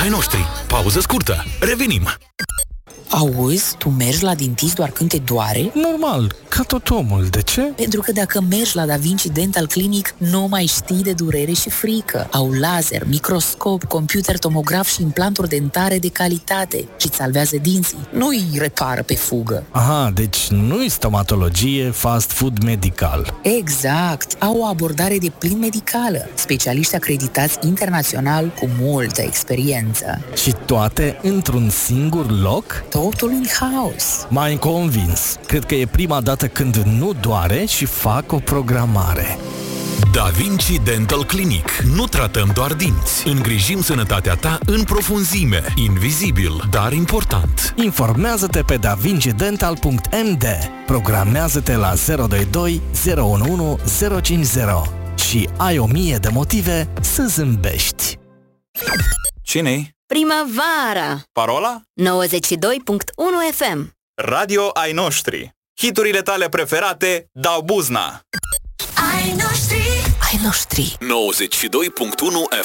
Ai noștri. Pauză scurtă. Revenim. Auzi, tu mergi la dentist doar când te doare? Normal, ca tot omul. De ce? Pentru că dacă mergi la Da Vinci Dental Clinic, nu mai știi de durere și frică. Au laser, microscop, computer tomograf și implanturi dentare de calitate și îți salvează dinții. Nu îi repară pe fugă. Aha, deci nu-i stomatologie, fast food medical. Exact! Au o abordare de plin medicală. Specialiști acreditați internațional cu multă experiență. Și toate într-un singur loc? Totul în haos. M-ai convins. Cred că e prima dată când nu doare și fac o programare. Da Vinci Dental Clinic. Nu tratăm doar dinți. Îngrijim sănătatea ta în profunzime. Invizibil, dar important. Informează-te pe davincidental.md. Programează-te la 022 011 050 și ai 1000 de motive să zâmbești. Cine-i? Primăvara. Parola? 92.1 FM. Radio ai noștri. Hiturile tale preferate dau buzna. Ai noștri. Ai noștri. 92.1